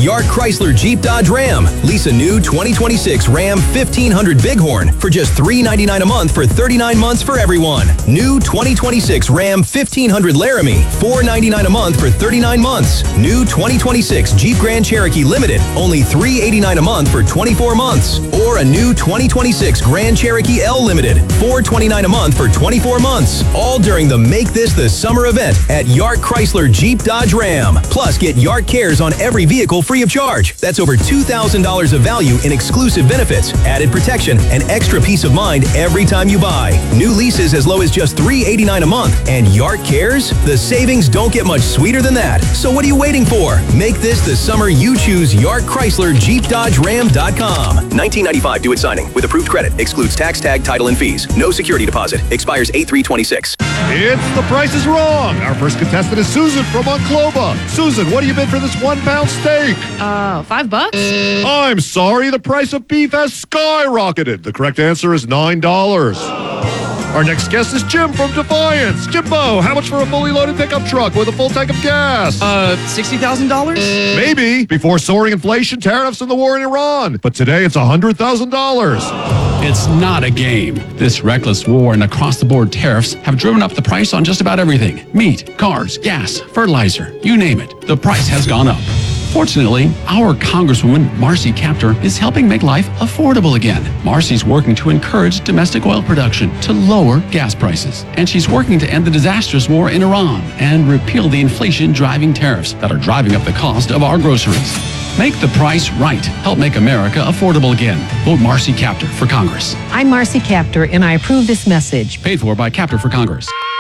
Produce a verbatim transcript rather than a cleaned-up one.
Yark Chrysler Jeep Dodge Ram. Lease a new twenty twenty-six Ram fifteen hundred Bighorn for just three hundred ninety-nine dollars a month for thirty-nine months for everyone. New twenty twenty-six Ram fifteen hundred Laramie, four hundred ninety-nine dollars a month for thirty-nine months. New twenty twenty-six Jeep Grand Cherokee Limited, only three hundred eighty-nine dollars a month for twenty-four months. Or a new twenty twenty-six Grand Cherokee L Limited, four hundred twenty-nine dollars a month for twenty-four months. All during the Make This the Summer event at Yark Chrysler Jeep Dodge Ram. Plus, get Yark Cares on every vehicle free of charge. That's over two thousand dollars of value in exclusive benefits, added protection, and extra peace of mind every time you buy. New leases as low as just three hundred eighty-nine dollars a month. And Yark Cares? The savings don't get much sweeter than that. So what are you waiting for? Make this the summer you choose Yark Chrysler Jeep Dodge Ram dot com. nineteen ninety-five due at signing with approved credit. Excludes tax, tag, title, and fees. No security deposit. Expires eight three twenty-six. It's The Price is Wrong. Our first contestant is Susan from Monclova. Susan, what do you bid for this one-pound steak? Uh, five bucks? I'm sorry, the price of beef has skyrocketed. The correct answer is nine dollars. Our next guest is Jim from Defiance. Jimbo, how much for a fully loaded pickup truck with a full tank of gas? Uh, sixty thousand dollars? Maybe, before soaring inflation, tariffs, and the war in Iran. But today it's one hundred thousand dollars. It's not a game. This reckless war and across-the-board tariffs have driven up the price on just about everything. Meat, cars, gas, fertilizer, you name it. The price has gone up. Fortunately, our Congresswoman, Marcy Kaptur, is helping make life affordable again. Marcy's working to encourage domestic oil production to lower gas prices. And she's working to end the disastrous war in Iran and repeal the inflation-driving tariffs that are driving up the cost of our groceries. Make the price right. Help make America affordable again. Vote Marcy Kaptur for Congress. I'm Marcy Kaptur, and I approve this message. Paid for by Kaptur for Congress.